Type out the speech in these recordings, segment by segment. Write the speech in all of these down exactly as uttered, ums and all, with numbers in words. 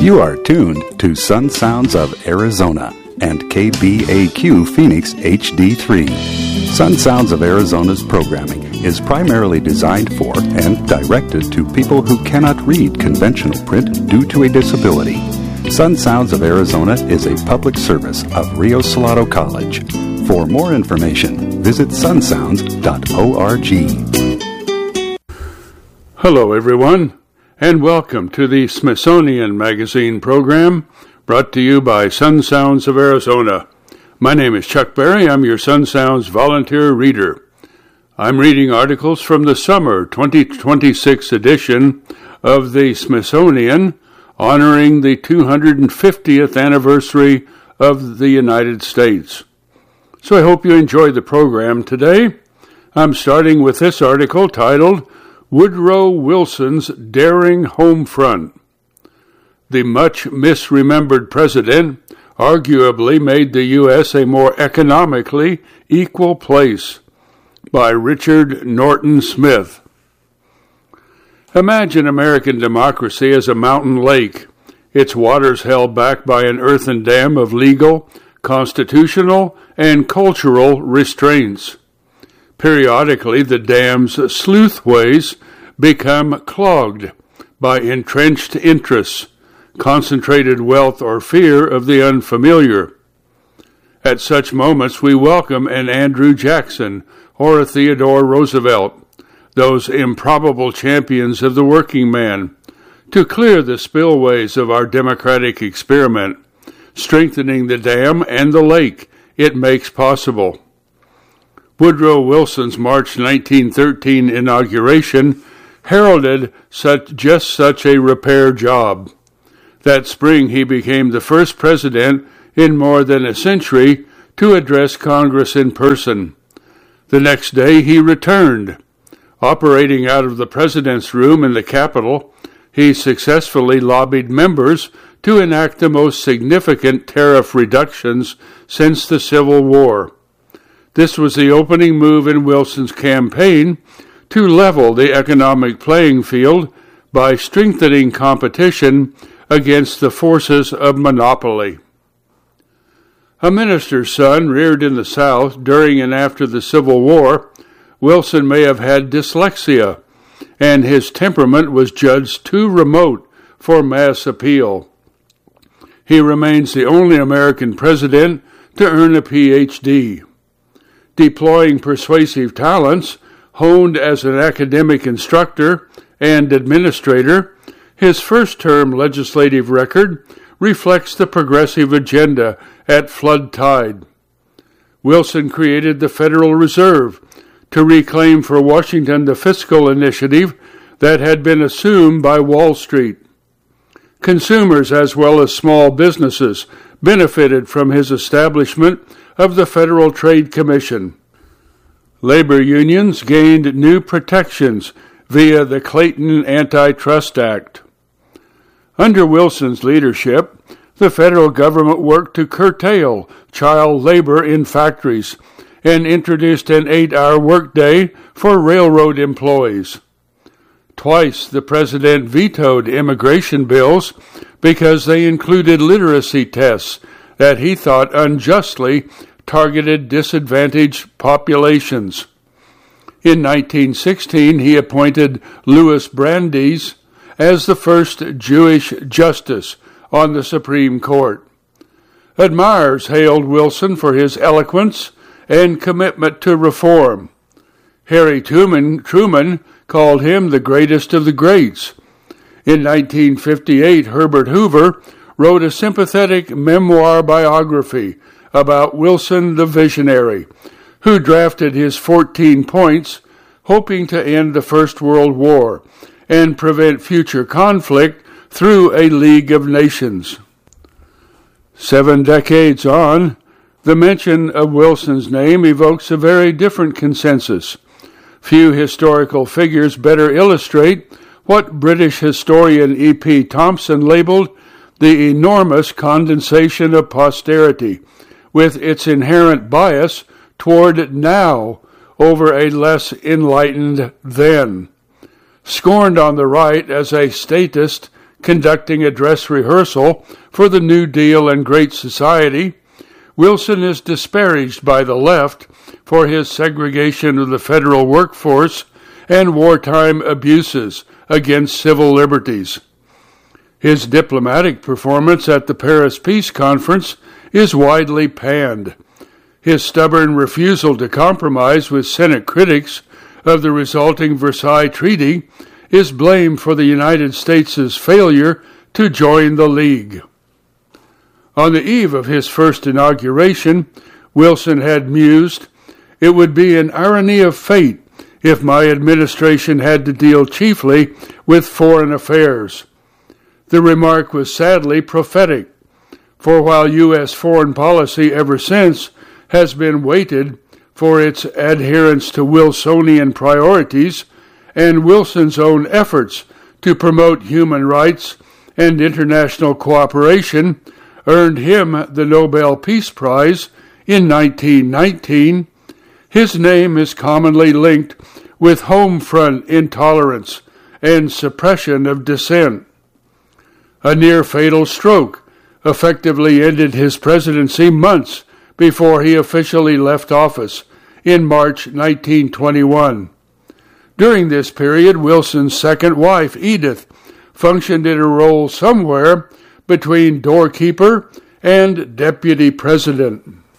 You are tuned to Sun Sounds of Arizona and K B A Q Phoenix H D three. Sun Sounds of Arizona's programming is primarily designed for and directed to people who cannot read conventional print due to a disability. Sun Sounds of Arizona is a public service of Rio Salado College. For more information, visit sun sounds dot org. Hello, everyone, and welcome to the Smithsonian Magazine program, brought to you by Sun Sounds of Arizona. My name is Chuck Berry. I'm your Sun Sounds volunteer reader. I'm reading articles from the summer twenty twenty-six edition of the Smithsonian, honoring the two hundred fiftieth anniversary of the United States. So I hope you enjoy the program today. I'm starting with this article titled, Woodrow Wilson's Daring Home Front. The much misremembered president arguably made the U S a more economically equal place, by Richard Norton Smith. Imagine American democracy as a mountain lake, its waters held back by an earthen dam of legal, constitutional, and cultural restraints. Periodically, the dam's sluithways become clogged by entrenched interests, concentrated wealth, or fear of the unfamiliar. At such moments, we welcome an Andrew Jackson or a Theodore Roosevelt, those improbable champions of the working man, to clear the spillways of our democratic experiment, strengthening the dam and the lake it makes possible. Woodrow Wilson's March nineteen thirteen inauguration heralded such, just such a repair job. That spring, he became the first president in more than a century to address Congress in person. The next day, he returned. Operating out of the president's room in the Capitol, he successfully lobbied members to enact the most significant tariff reductions since the Civil War. This was the opening move in Wilson's campaign to level the economic playing field by strengthening competition against the forces of monopoly. A minister's son reared in the South during and after the Civil War, Wilson may have had dyslexia, and his temperament was judged too remote for mass appeal. He remains the only American president to earn a P H D. Deploying persuasive talents, honed as an academic instructor and administrator, his first-term legislative record reflects the progressive agenda at flood tide. Wilson created the Federal Reserve to reclaim for Washington the fiscal initiative that had been assumed by Wall Street. Consumers as well as small businesses benefited from his establishment of the Federal Trade Commission. Labor unions gained new protections via the Clayton Antitrust Act. Under Wilson's leadership, the federal government worked to curtail child labor in factories and introduced an eight-hour workday for railroad employees. Twice the president vetoed immigration bills because they included literacy tests that he thought unjustly targeted disadvantaged populations. In nineteen sixteen, he appointed Louis Brandeis as the first Jewish justice on the Supreme Court. Admirers hailed Wilson for his eloquence and commitment to reform. Harry Truman, Truman called him the greatest of the greats. In nineteen fifty-eight, Herbert Hoover wrote a sympathetic memoir biography about Wilson the Visionary, who drafted his fourteen points, hoping to end the First World War and prevent future conflict through a League of Nations. Seven decades on, the mention of Wilson's name evokes a very different consensus. Few historical figures better illustrate what British historian E P Thompson labeled the enormous condensation of posterity, with its inherent bias toward now over a less enlightened then. Scorned on the right as a statist conducting a dress rehearsal for the New Deal and Great Society, Wilson is disparaged by the left for his segregation of the federal workforce and wartime abuses against civil liberties. His diplomatic performance at the Paris Peace Conference is widely panned. His stubborn refusal to compromise with Senate critics of the resulting Versailles Treaty is blamed for the United States' failure to join the League. On the eve of his first inauguration, Wilson had mused, "It would be an irony of fate if my administration had to deal chiefly with foreign affairs." The remark was sadly prophetic, for while U S foreign policy ever since has been weighted for its adherence to Wilsonian priorities and Wilson's own efforts to promote human rights and international cooperation earned him the Nobel Peace Prize in nineteen nineteen, his name is commonly linked with home front intolerance and suppression of dissent. A near-fatal stroke effectively ended his presidency months before he officially left office in March nineteen twenty-one. During this period, Wilson's second wife, Edith, functioned in a role somewhere between doorkeeper and deputy president.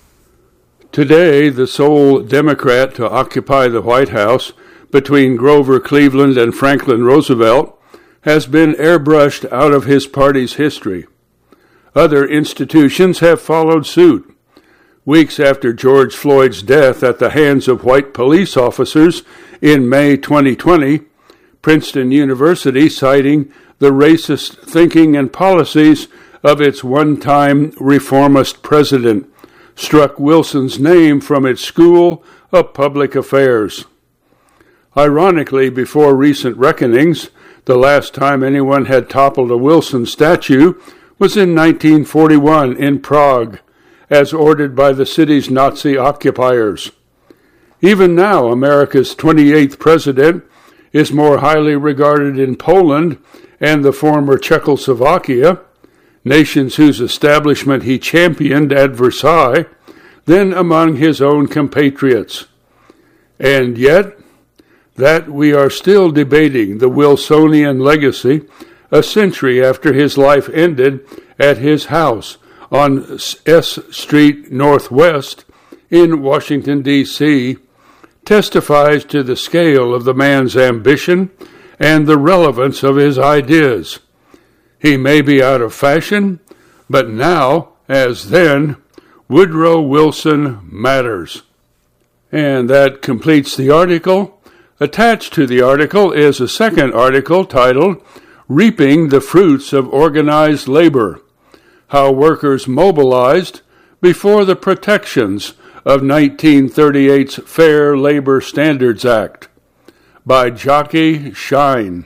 Today, the sole Democrat to occupy the White House between Grover Cleveland and Franklin Roosevelt has been airbrushed out of his party's history. Other institutions have followed suit. Weeks after George Floyd's death at the hands of white police officers in May twenty twenty, Princeton University, citing the racist thinking and policies of its one-time reformist president, struck Wilson's name from its School of Public Affairs. Ironically, before recent reckonings, the last time anyone had toppled a Wilson statue was in nineteen forty-one in Prague, as ordered by the city's Nazi occupiers. Even now, America's twenty-eighth president is more highly regarded in Poland and the former Czechoslovakia, nations whose establishment he championed at Versailles, than among his own compatriots. And yet, that we are still debating the Wilsonian legacy a century after his life ended at his house on S Street Northwest in Washington, D C, testifies to the scale of the man's ambition and the relevance of his ideas. He may be out of fashion, but now, as then, Woodrow Wilson matters. And that completes the article. Attached to the article is a second article titled, "Reaping the Fruits of Organized Labor: How Workers Mobilized Before the Protections of nineteen thirty-eight's Fair Labor Standards Act," by Jockey Shine.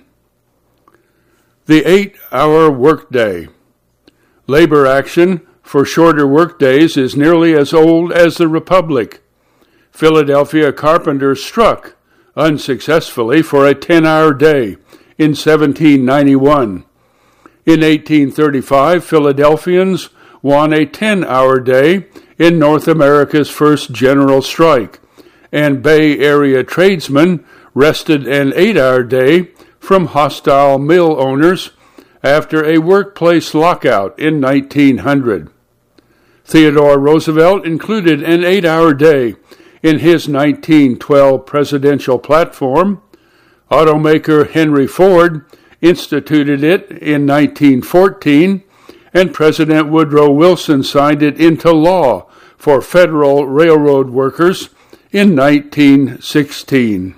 The eight-hour workday. Labor action for shorter workdays is nearly as old as the Republic. Philadelphia carpenters struck unsuccessfully for a ten-hour day in seventeen ninety-one. In eighteen thirty-five, Philadelphians won a ten-hour day in North America's first general strike, and Bay Area tradesmen wrested an eight-hour day from hostile mill owners after a workplace lockout in nineteen hundred. Theodore Roosevelt included an eight-hour day in his nineteen twelve presidential platform. Automaker Henry Ford instituted it in nineteen fourteen, and President Woodrow Wilson signed it into law for federal railroad workers in nineteen sixteen.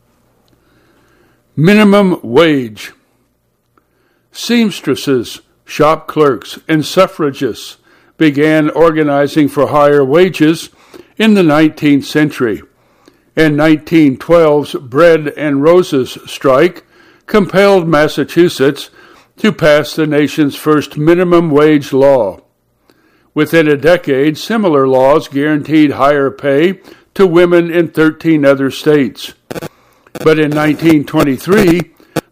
Minimum wage. Seamstresses, shop clerks, and suffragists began organizing for higher wages in the nineteenth century, and nineteen twelve's Bread and Roses strike compelled Massachusetts to pass the nation's first minimum wage law. Within a decade, similar laws guaranteed higher pay to women in thirteen other states. But in nineteen twenty-three,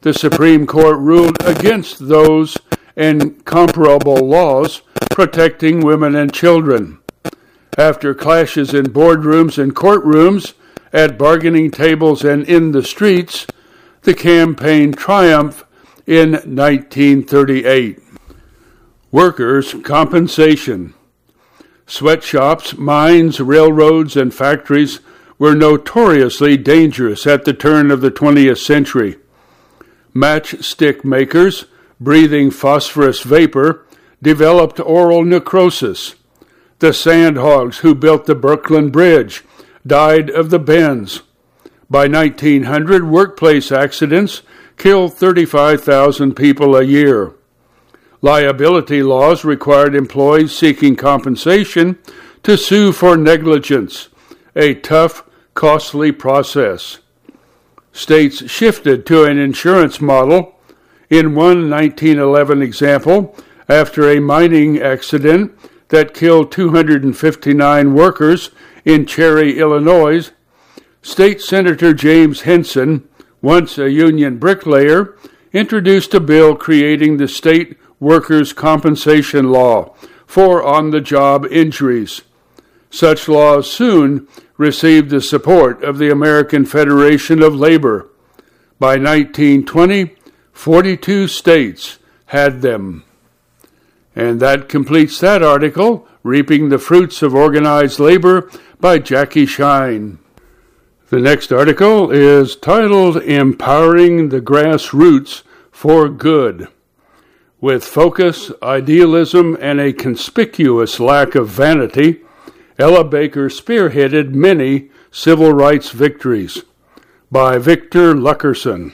the Supreme Court ruled against those and comparable laws protecting women and children. After clashes in boardrooms and courtrooms, at bargaining tables and in the streets, the campaign triumphed in nineteen thirty-eight. Workers' compensation. Sweatshops, mines, railroads, and factories were notoriously dangerous at the turn of the twentieth century. Matchstick makers, breathing phosphorus vapor, developed oral necrosis. The sandhogs who built the Brooklyn Bridge died of the bends. By nineteen hundred, workplace accidents killed thirty-five thousand people a year. Liability laws required employees seeking compensation to sue for negligence, a tough, costly process. States shifted to an insurance model. In one nineteen eleven example, after a mining accident that killed two hundred fifty-nine workers in Cherry, Illinois, State Senator James Henson, once a union bricklayer, introduced a bill creating the State Workers' Compensation Law for on-the-job injuries. Such laws soon received the support of the American Federation of Labor. By nineteen twenty, forty-two states had them. And that completes that article, Reaping the Fruits of Organized Labor by Jackie Shine. The next article is titled Empowering the Grassroots for Good. With focus, idealism, and a conspicuous lack of vanity, Ella Baker spearheaded many civil rights victories. By Victor Luckerson.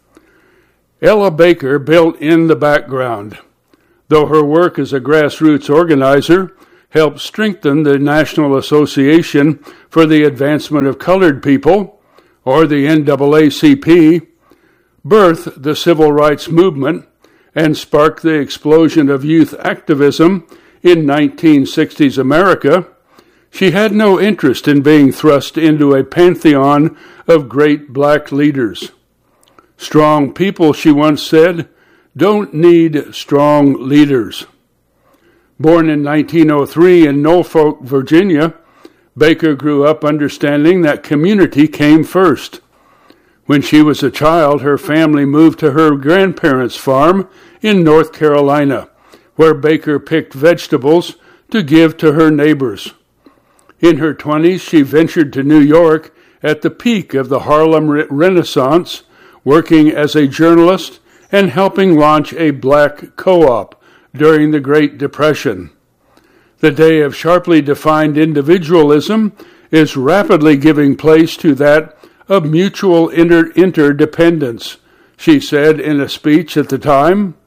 Ella Baker built in the background. Though her work as a grassroots organizer helped strengthen the National Association for the Advancement of Colored People, or the N double A C P, birthed the civil rights movement and sparked the explosion of youth activism in nineteen sixties America, she had no interest in being thrust into a pantheon of great black leaders. Strong people, she once said, don't need strong leaders. Born in nineteen oh three in Norfolk, Virginia, Baker grew up understanding that community came first. When she was a child, her family moved to her grandparents' farm in North Carolina, where Baker picked vegetables to give to her neighbors. In her twenties, she ventured to New York at the peak of the Harlem Renaissance, working as a journalist and helping launch a black co-op during the Great Depression. The day of sharply defined individualism is rapidly giving place to that of mutual inter- interdependence, she said in a speech at the time.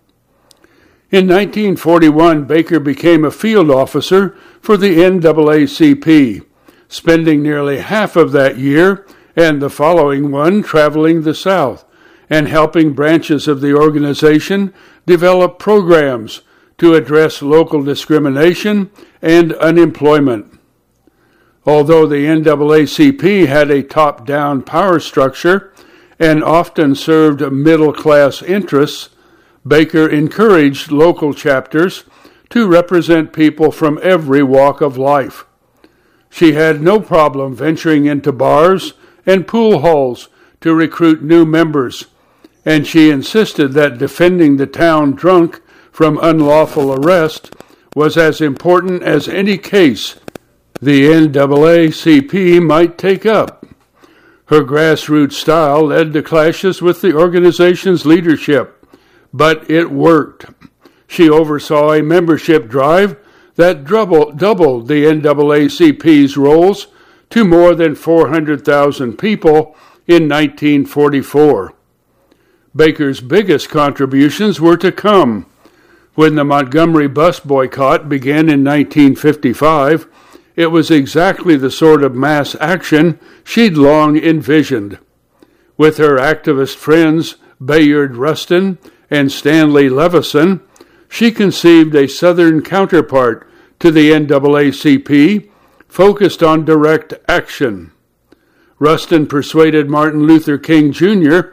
In nineteen forty-one, Baker became a field officer for the N double A C P, spending nearly half of that year and the following one traveling the South and helping branches of the organization develop programs to address local discrimination and unemployment. Although the N double A C P had a top-down power structure and often served middle-class interests, Baker encouraged local chapters to represent people from every walk of life. She had no problem venturing into bars and pool halls to recruit new members, and she insisted that defending the town drunk from unlawful arrest was as important as any case the N double A C P might take up. Her grassroots style led to clashes with the organization's leadership, but it worked. She oversaw a membership drive that double, doubled the N double A C P's rolls to more than four hundred thousand people in nineteen forty-four. Baker's biggest contributions were to come. When the Montgomery bus boycott began in nineteen fifty-five, it was exactly the sort of mass action she'd long envisioned. With her activist friends Bayard Rustin and Stanley Levison, she conceived a Southern counterpart to the N double A C P focused on direct action. Rustin persuaded Martin Luther King Junior,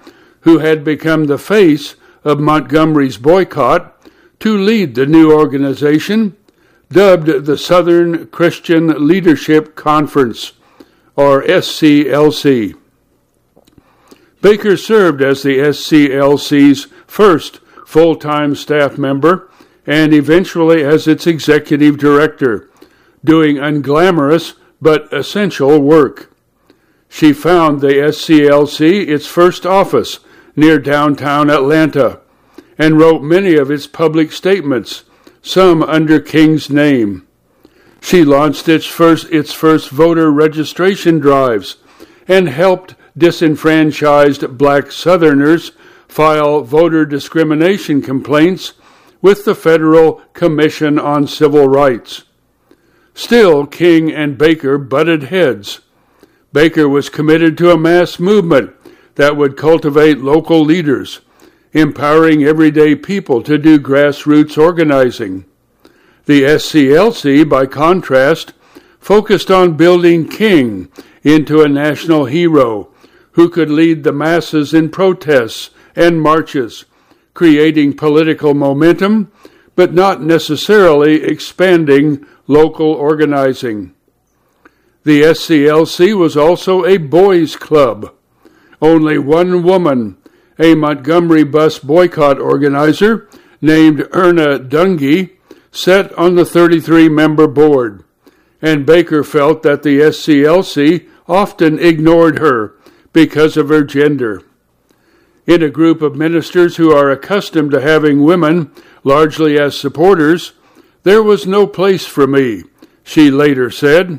who had become the face of Montgomery's boycott, to lead the new organization, dubbed the Southern Christian Leadership Conference, or S C L C. Baker served as the S C L C's first full-time staff member and eventually as its executive director, doing unglamorous but essential work. She found the S C L C its first office near downtown Atlanta and wrote many of its public statements, some under King's name. She launched its first, its first voter registration drives and helped disenfranchised black Southerners file voter discrimination complaints with the Federal Commission on Civil Rights. Still, King and Baker butted heads. Baker was committed to a mass movement that would cultivate local leaders, empowering everyday people to do grassroots organizing. The S C L C, by contrast, focused on building King into a national hero who could lead the masses in protests and marches, creating political momentum, but not necessarily expanding local organizing. The S C L C was also a boys' club. Only one woman, a Montgomery bus boycott organizer named Erna Dungy, sat on the thirty-three member board, and Baker felt that the S C L C often ignored her because of her gender. In a group of ministers who are accustomed to having women largely as supporters, there was no place for me, she later said.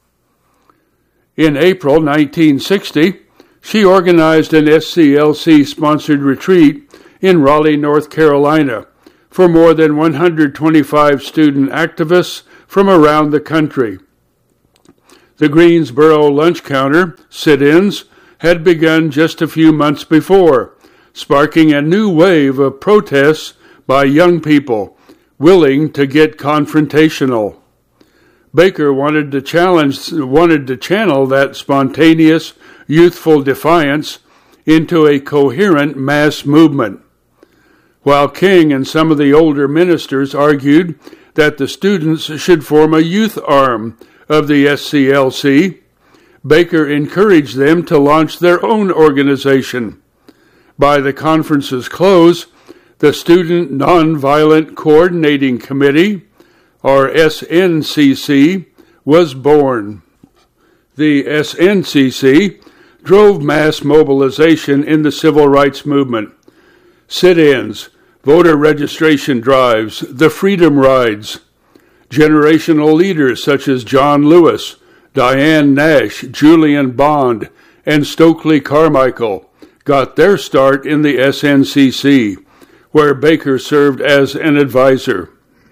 In April nineteen sixty, she organized an S C L C-sponsored retreat in Raleigh, North Carolina, for more than one hundred twenty-five student activists from around the country. The Greensboro lunch counter sit-ins had begun just a few months before, sparking a new wave of protests by young people willing to get confrontational. Baker wanted to challenge, wanted to channel that spontaneous, youthful defiance into a coherent mass movement. While King and some of the older ministers argued that the students should form a youth arm of the S C L C, Baker encouraged them to launch their own organization. By the conference's close, the Student Nonviolent Coordinating Committee, or S N C C, was born. The S N C C drove mass mobilization in the civil rights movement. Sit-ins, voter registration drives, the Freedom Rides. Generational leaders such as John Lewis, Diane Nash, Julian Bond, and Stokely Carmichael got their start in the S N C C, where Baker served as an advisor.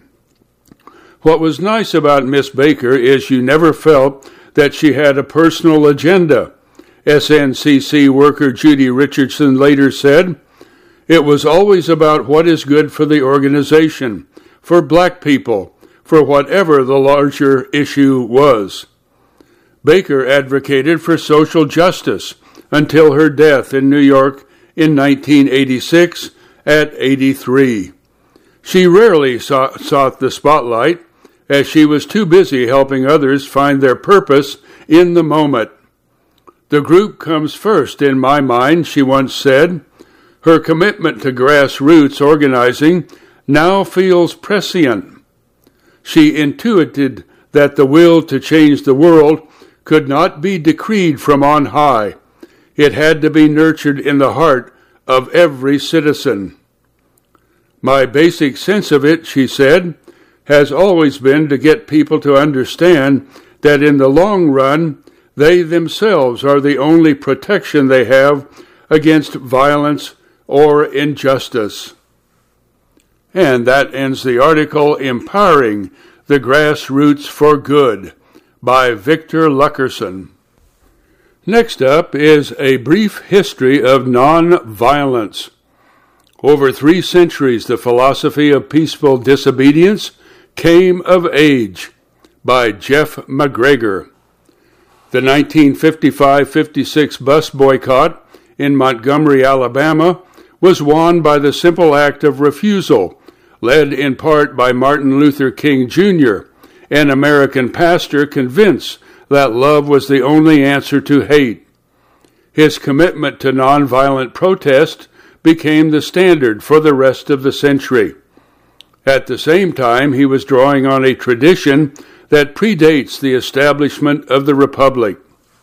What was nice about Miss Baker is you never felt that she had a personal agenda. S N C C worker Judy Richardson later said, "It was always about what is good for the organization, for black people, for whatever the larger issue was." Baker advocated for social justice until her death in New York in nineteen eighty-six at eighty-three. She rarely sought, sought the spotlight, as she was too busy helping others find their purpose in the moment. "The group comes first in my mind," she once said. Her commitment to grassroots organizing now feels prescient. She intuited that the will to change the world could not be decreed from on high. It had to be nurtured in the heart of every citizen. "My basic sense of it," she said, "has always been to get people to understand that in the long run, they themselves are the only protection they have against violence or injustice." And that ends the article, Empowering the Grassroots for Good, by Victor Luckerson. Next up is a brief history of nonviolence. Over three centuries, the philosophy of peaceful disobedience came of age, by Jeff McGregor. The nineteen fifty-five fifty-six bus boycott in Montgomery, Alabama, was won by the simple act of refusal, led in part by Martin Luther King Junior, an American pastor convinced that love was the only answer to hate. His commitment to nonviolent protest became the standard for the rest of the century. At the same time, he was drawing on a tradition that predates the establishment of the Republic.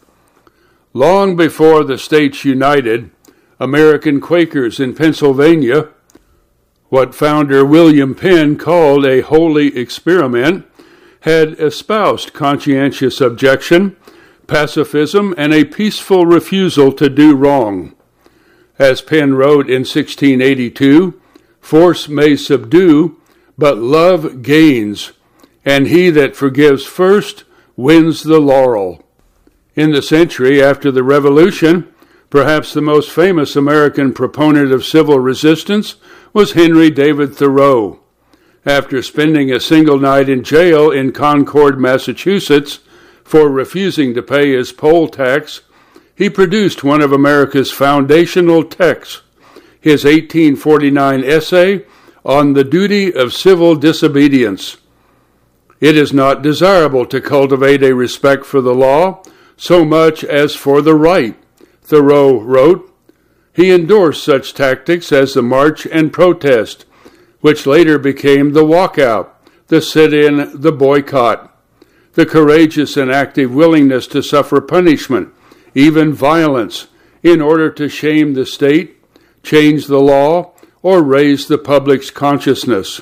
Long before the states united, American Quakers in Pennsylvania, what founder William Penn called a holy experiment, had espoused conscientious objection, pacifism, and a peaceful refusal to do wrong. As Penn wrote in sixteen eighty-two, "Force may subdue, but love gains, and he that forgives first wins the laurel." In the century after the Revolution, perhaps the most famous American proponent of civil resistance was Henry David Thoreau. After spending a single night in jail in Concord, Massachusetts, for refusing to pay his poll tax, he produced one of America's foundational texts, his eighteen forty-nine essay on the duty of civil disobedience. It is not desirable to cultivate a respect for the law so much as for the right, Thoreau wrote. He endorsed such tactics as the march and protest, which later became the walkout, the sit-in, the boycott, the courageous and active willingness to suffer punishment, even violence, in order to shame the state, change the law, or raise the public's consciousness.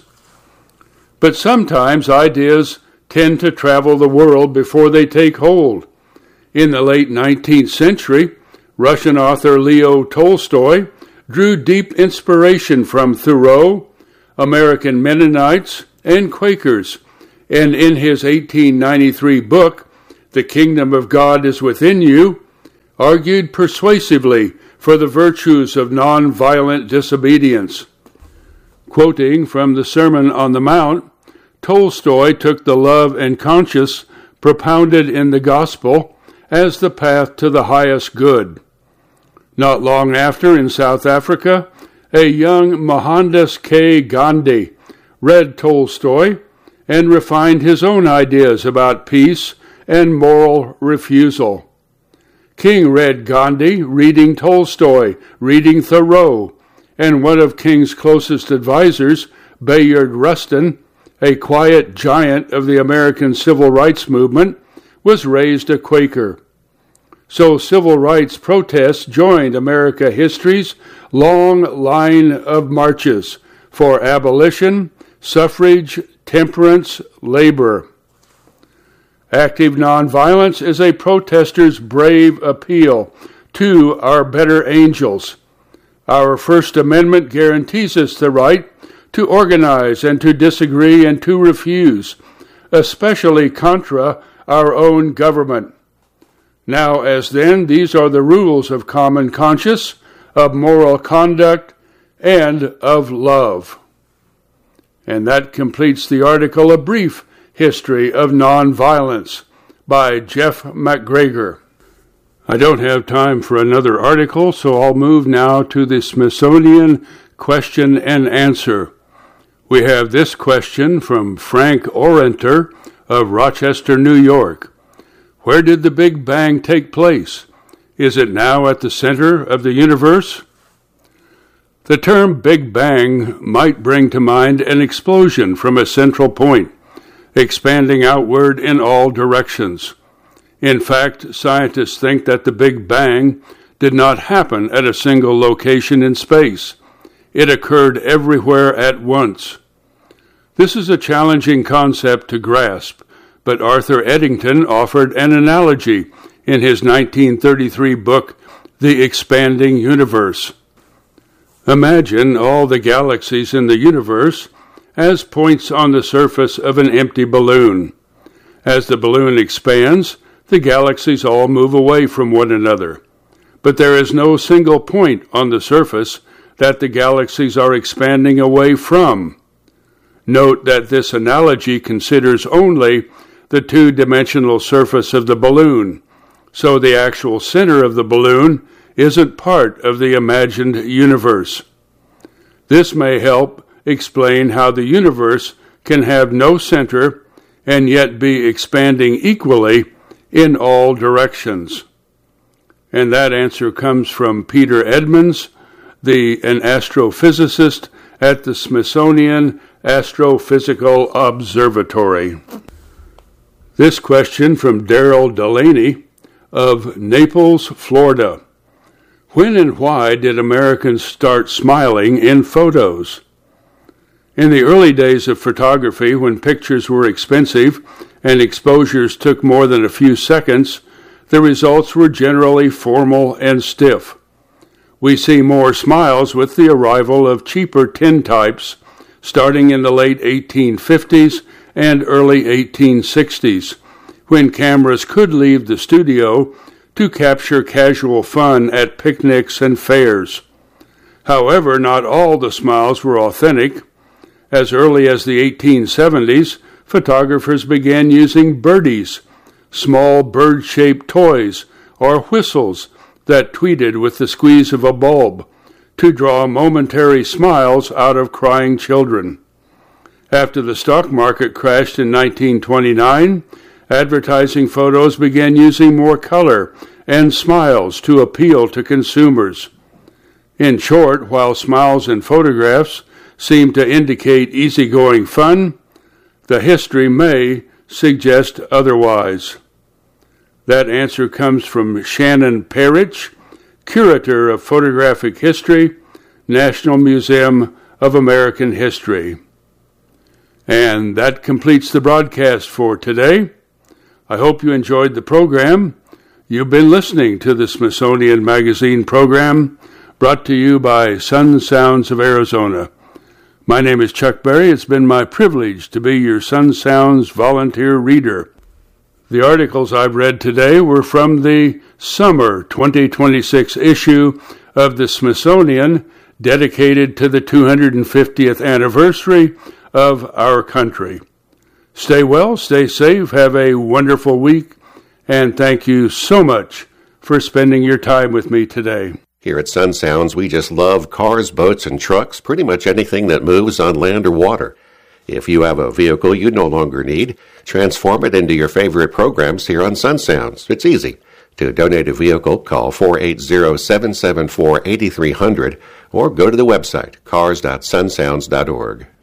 But sometimes ideas tend to travel the world before they take hold. In the late nineteenth century, Russian author Leo Tolstoy drew deep inspiration from Thoreau, American Mennonites, and Quakers, and in his eighteen ninety-three book, The Kingdom of God is Within You, argued persuasively for the virtues of nonviolent disobedience. Quoting from the Sermon on the Mount, Tolstoy took the love and conscience propounded in the gospel as the path to the highest good. Not long after, in South Africa, a young Mohandas K. Gandhi read Tolstoy and refined his own ideas about peace and moral refusal. King read Gandhi, reading Tolstoy, reading Thoreau, and one of King's closest advisors, Bayard Rustin, a quiet giant of the American civil rights movement, was raised a Quaker. So civil rights protests joined American history's long line of marches for abolition, suffrage, temperance, labor. Active nonviolence is a protester's brave appeal to our better angels. Our First Amendment guarantees us the right to organize and to disagree and to refuse, especially contra our own government. Now as then, these are the rules of common conscience, of moral conduct, and of love. And that completes the article, A Brief History of Nonviolence, by Jeff McGregor. I don't have time for another article, so I'll move now to the Smithsonian question and answer. We have this question from Frank Orenter of Rochester, New York. Where did the Big Bang take place? Is it now at the center of the universe? The term Big Bang might bring to mind an explosion from a central point, expanding outward in all directions. In fact, scientists think that the Big Bang did not happen at a single location in space. It occurred everywhere at once. This is a challenging concept to grasp, but Arthur Eddington offered an analogy in his nineteen thirty-three book, The Expanding Universe. Imagine all the galaxies in the universe as points on the surface of an empty balloon. As the balloon expands, the galaxies all move away from one another. But there is no single point on the surface that the galaxies are expanding away from. Note that this analogy considers only the two-dimensional surface of the balloon, so the actual center of the balloon isn't part of the imagined universe. This may help explain how the universe can have no center and yet be expanding equally in all directions. And that answer comes from Peter Edmonds, the, an astrophysicist at the Smithsonian Astrophysical Observatory. This question from Daryl Delaney of Naples, Florida. When and why did Americans start smiling in photos? In the early days of photography, when pictures were expensive and exposures took more than a few seconds, the results were generally formal and stiff. We see more smiles with the arrival of cheaper tintypes starting in the late eighteen fifties and early eighteen sixties, when cameras could leave the studio to capture casual fun at picnics and fairs. However, not all the smiles were authentic. As early as the eighteen seventies, photographers began using birdies, small bird-shaped toys, or whistles that tweeted with the squeeze of a bulb, to draw momentary smiles out of crying children. After the stock market crashed in nineteen twenty-nine, advertising photos began using more color and smiles to appeal to consumers. In short, while smiles in photographs seem to indicate easygoing fun, the history may suggest otherwise. That answer comes from Shannon Parrish, Curator of Photographic History, National Museum of American History. And that completes the broadcast for today. I hope you enjoyed the program. You've been listening to the Smithsonian Magazine program, brought to you by Sun Sounds of Arizona. My name is Chuck Berry. It's been my privilege to be your Sun Sounds volunteer reader. The articles I've read today were from the summer twenty twenty-six issue of the Smithsonian, dedicated to the two hundred fiftieth anniversary of our country. Stay well, stay safe, have a wonderful week, and thank you so much for spending your time with me today. Here at Sun Sounds, we just love cars, boats, and trucks, pretty much anything that moves on land or water. If you have a vehicle you no longer need, transform it into your favorite programs here on Sun Sounds. It's easy. To donate a vehicle, call four eight zero, seven seven four, eight three zero zero or go to the website cars dot sun sounds dot org.